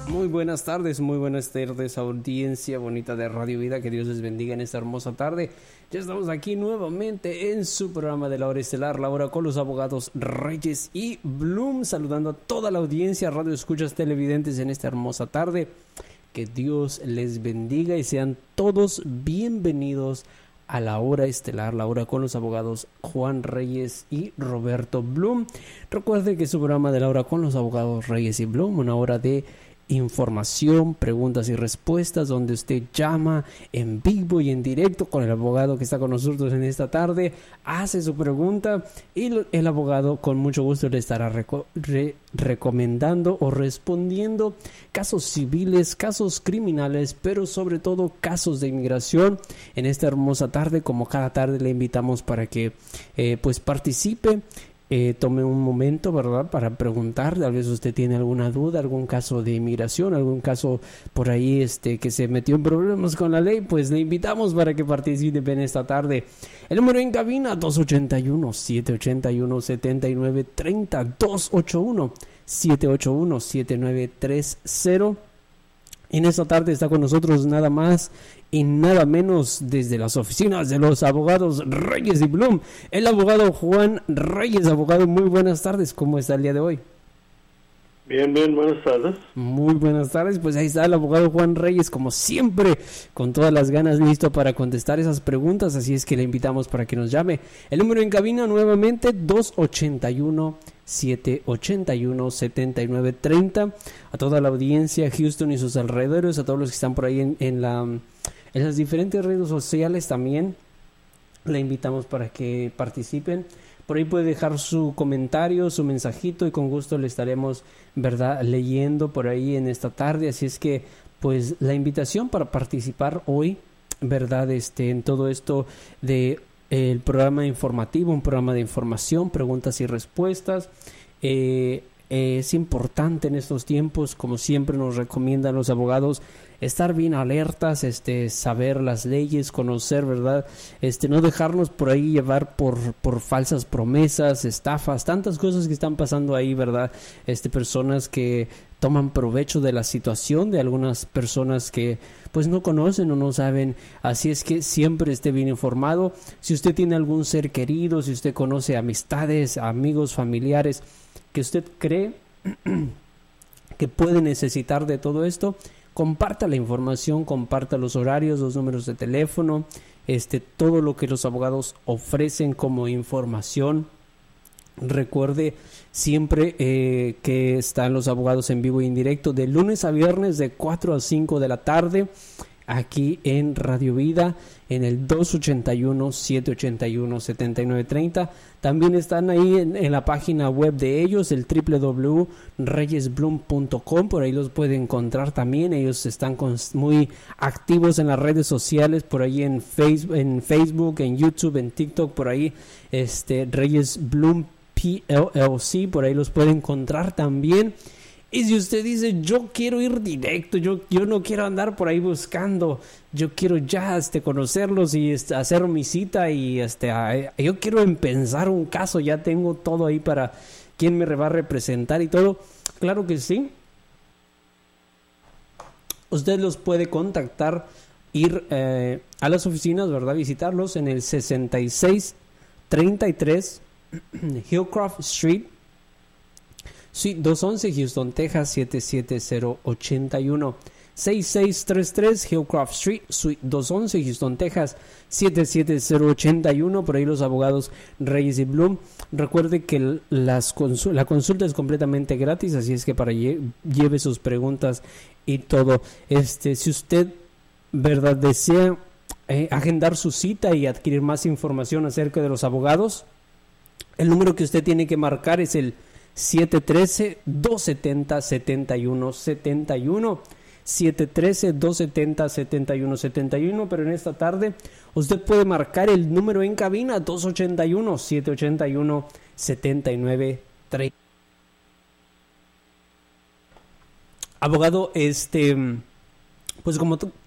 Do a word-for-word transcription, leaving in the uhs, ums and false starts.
Muy buenas tardes, muy buenas tardes, audiencia bonita de Radio Vida. Que Dios les bendiga en esta hermosa tarde. Ya estamos aquí nuevamente en su programa de la hora estelar, la hora con los abogados Reyes y Bloom, saludando a toda la audiencia, radio escuchas, televidentes en esta hermosa tarde. Que Dios les bendiga y sean todos bienvenidos a la hora estelar, la hora con los abogados Juan Reyes y Roberto Bloom. Recuerde que su programa de la hora con los abogados Reyes y Bloom, una hora de información, preguntas y respuestas, donde usted llama en vivo y en directo con el abogado que está con nosotros en esta tarde, hace su pregunta y el abogado con mucho gusto le estará reco- re- recomendando o respondiendo casos civiles, casos criminales, pero sobre todo casos de inmigración. En esta hermosa tarde, como cada tarde, le invitamos para que eh, pues participe. Eh, tome un momento, ¿verdad?, para preguntar. Tal vez usted tiene alguna duda, algún caso de inmigración, algún caso por ahí este que se metió en problemas con la ley. Pues le invitamos para que participe en esta tarde. El número en cabina dos ocho uno, siete ocho uno, siete nueve tres cero, dos ocho uno, siete ocho uno, siete nueve tres cero. En esta tarde está con nosotros nada más y nada menos desde las oficinas de los abogados Reyes y Bloom, el abogado Juan Reyes. Abogado, muy buenas tardes. ¿Cómo está el día de hoy? Bien, bien, buenas tardes. Muy buenas tardes. Pues ahí está el abogado Juan Reyes, como siempre, con todas las ganas, listo para contestar esas preguntas. Así es que le invitamos para que nos llame. El número en cabina nuevamente dos ocho uno, siete ocho uno, siete nueve tres cero. A toda la audiencia, Houston y sus alrededores, a todos los que están por ahí en, en, la, en las diferentes redes sociales también, le invitamos para que participen. Por ahí puede dejar su comentario, su mensajito, y con gusto le estaremos, ¿verdad?, leyendo por ahí en esta tarde. Así es que, pues, la invitación para participar hoy, ¿verdad?, este, en todo esto de eh, el programa informativo, un programa de información, preguntas y respuestas. Eh, eh, es importante en estos tiempos, como siempre nos recomiendan los abogados, estar bien alertas, este, saber las leyes, conocer, ¿verdad? Este, no dejarnos por ahí llevar por, por falsas promesas, estafas, tantas cosas que están pasando ahí, ¿verdad? Este, personas que toman provecho de la situación de algunas personas que pues no conocen o no saben. Así es que siempre esté bien informado. Si usted tiene algún ser querido, si usted conoce amistades, amigos, familiares que usted cree que puede necesitar de todo esto, comparta la información, comparta los horarios, los números de teléfono, este, todo lo que los abogados ofrecen como información. Recuerde siempre eh, que están los abogados en vivo y en directo de lunes a viernes de cuatro a cinco de la tarde aquí en Radio Vida en el dos ocho uno, siete ocho uno, siete nueve tres cero. También están ahí en, en la página web de ellos, el doble u doble u doble u punto reyes bloom punto com. Por ahí los puede encontrar también. Ellos están con, muy activos en las redes sociales, por ahí en Facebook, en Facebook, en YouTube, en TikTok, por ahí este Reyes Bloom P L L C, por ahí los puede encontrar también. Y si usted dice, yo quiero ir directo, yo, yo no quiero andar por ahí buscando, yo quiero ya este, conocerlos y este, hacer mi cita y este, a, yo quiero empezar un caso, ya tengo todo ahí para quién me va a representar y todo. Claro que sí. Usted los puede contactar, ir eh, a las oficinas, ¿verdad? Visitarlos en el sesenta y seis treinta y tres Hillcroft Street, Suite doscientos once, Houston, Texas, siete siete cero ocho uno. seis seis tres tres Hillcroft Street, Suite doscientos once, Houston, Texas, siete siete cero ocho uno. Por ahí los abogados Reyes y Bloom. Recuerde que las consul- la consulta es completamente gratis, así es que para lle- lleve sus preguntas y todo. Este, si usted, ¿verdad?, desea eh, agendar su cita y adquirir más información acerca de los abogados, el número que usted tiene que marcar es el siete uno tres, dos siete cero, siete uno siete uno. siete uno tres, dos siete cero, siete uno siete uno. Pero en esta tarde usted puede marcar el número en cabina dos ocho uno, siete ocho uno, siete nueve tres. Abogado, este, pues como t-